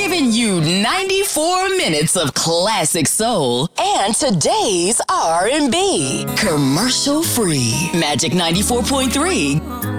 giving you 94 minutes of classic soul and today's R&B. Commercial free. Magic 94.3.